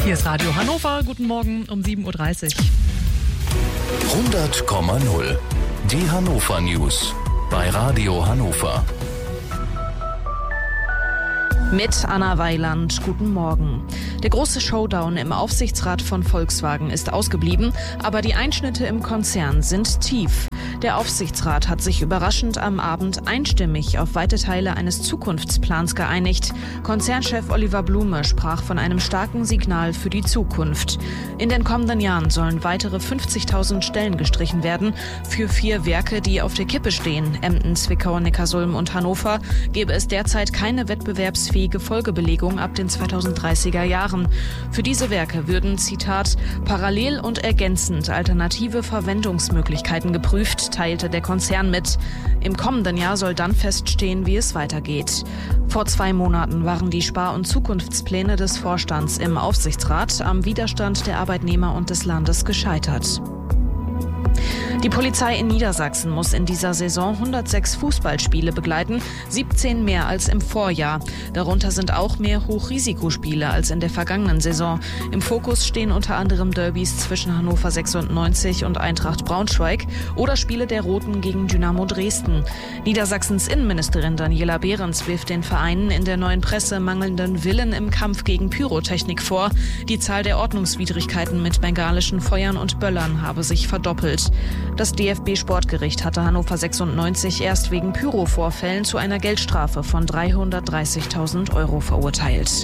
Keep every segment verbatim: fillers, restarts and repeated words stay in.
Hier ist Radio Hannover. Guten Morgen um sieben Uhr dreißig. hundert Komma null. Die Hannover News bei Radio Hannover. Mit Anna Weiland, guten Morgen. Der große Showdown im Aufsichtsrat von Volkswagen ist ausgeblieben, aber die Einschnitte im Konzern sind tief. Der Aufsichtsrat hat sich überraschend am Abend einstimmig auf weite Teile eines Zukunftsplans geeinigt. Konzernchef Oliver Blume sprach von einem starken Signal für die Zukunft. In den kommenden Jahren sollen weitere fünfzigtausend Stellen gestrichen werden. Für vier Werke, die auf der Kippe stehen, Emden, Zwickau, Neckarsulm und Hannover, gäbe es derzeit keine wettbewerbsfähige Folgebelegung ab den zweitausenddreißiger Jahren. Für diese Werke würden, Zitat, parallel und ergänzend alternative Verwendungsmöglichkeiten geprüft, teilte der Konzern mit. Im kommenden Jahr soll dann feststehen, wie es weitergeht. Vor zwei Monaten waren die Spar- und Zukunftspläne des Vorstands im Aufsichtsrat am Widerstand der Arbeitnehmer und des Landes gescheitert. Die Polizei in Niedersachsen muss in dieser Saison hundertsechs Fußballspiele begleiten, siebzehn mehr als im Vorjahr. Darunter sind auch mehr Hochrisikospiele als in der vergangenen Saison. Im Fokus stehen unter anderem Derbys zwischen Hannover sechsundneunzig und Eintracht Braunschweig oder Spiele der Roten gegen Dynamo Dresden. Niedersachsens Innenministerin Daniela Behrens wirft den Vereinen in der Neuen Presse mangelnden Willen im Kampf gegen Pyrotechnik vor. Die Zahl der Ordnungswidrigkeiten mit bengalischen Feuern und Böllern habe sich verdoppelt. Das D F B-Sportgericht hatte Hannover sechsundneunzig erst wegen Pyro-Vorfällen zu einer Geldstrafe von dreihundertdreißigtausend Euro verurteilt.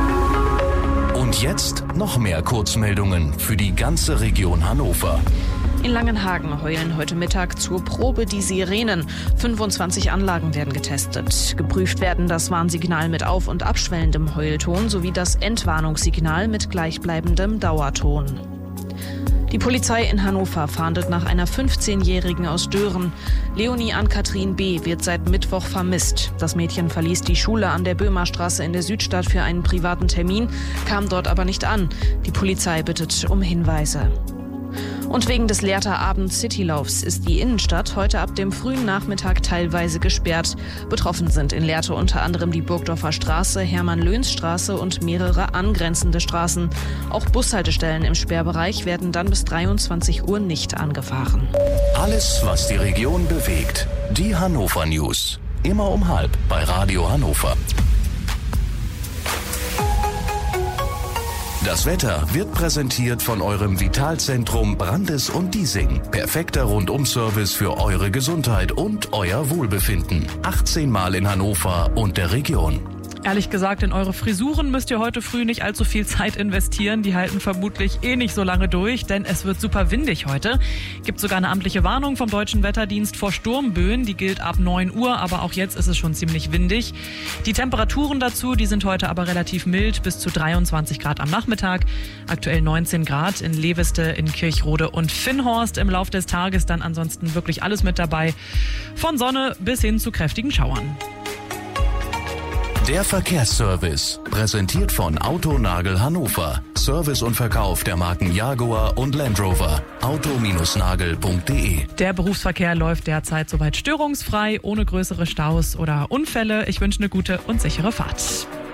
Und jetzt noch mehr Kurzmeldungen für die ganze Region Hannover. In Langenhagen heulen heute Mittag zur Probe die Sirenen. fünfundzwanzig Anlagen werden getestet. Geprüft werden das Warnsignal mit auf- und abschwellendem Heulton sowie das Entwarnungssignal mit gleichbleibendem Dauerton. Die Polizei in Hannover fahndet nach einer fünfzehnjährigen aus Dören. Leonie Ann-Kathrin B. wird seit Mittwoch vermisst. Das Mädchen verließ die Schule an der Böhmerstraße in der Südstadt für einen privaten Termin, kam dort aber nicht an. Die Polizei bittet um Hinweise. Und wegen des Lehrter Abend Citylaufs ist die Innenstadt heute ab dem frühen Nachmittag teilweise gesperrt. Betroffen sind in Lehrte unter anderem die Burgdorfer Straße, Hermann-Löns-Straße und mehrere angrenzende Straßen. Auch Bushaltestellen im Sperrbereich werden dann bis dreiundzwanzig Uhr nicht angefahren. Alles, was die Region bewegt. Die Hannover News. Immer um halb bei Radio Hannover. Das Wetter wird präsentiert von eurem Vitalzentrum Brandes und Diesing. Perfekter Rundum-Service für eure Gesundheit und euer Wohlbefinden. achtzehn Mal in Hannover und der Region. Ehrlich gesagt, in eure Frisuren müsst ihr heute früh nicht allzu viel Zeit investieren. Die halten vermutlich eh nicht so lange durch, denn es wird super windig heute. Gibt sogar eine amtliche Warnung vom Deutschen Wetterdienst vor Sturmböen. Die gilt ab neun Uhr, aber auch jetzt ist es schon ziemlich windig. Die Temperaturen dazu, die sind heute aber relativ mild, bis zu dreiundzwanzig Grad am Nachmittag. Aktuell neunzehn Grad in Leveste, in Kirchrode und Finnhorst. Im Lauf des Tages dann ansonsten wirklich alles mit dabei. Von Sonne bis hin zu kräftigen Schauern. Der Verkehrsservice, präsentiert von Autonagel Hannover. Service und Verkauf der Marken Jaguar und Land Rover. auto Bindestrich nagel punkt de. Der Berufsverkehr läuft derzeit soweit störungsfrei, ohne größere Staus oder Unfälle. Ich wünsche eine gute und sichere Fahrt.